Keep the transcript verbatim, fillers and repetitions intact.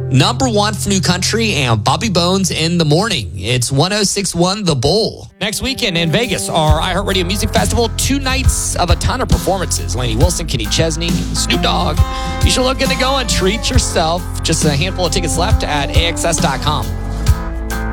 Number one for New Country and Bobby Bones in the morning. It's one oh six point one The Bull. Next weekend in Vegas, our iHeartRadio Music Festival. Two nights of a ton of performances. Lainey Wilson, Kenny Chesney, Snoop Dogg. You should look into go and treat yourself. Just a handful of tickets left at A X S dot com.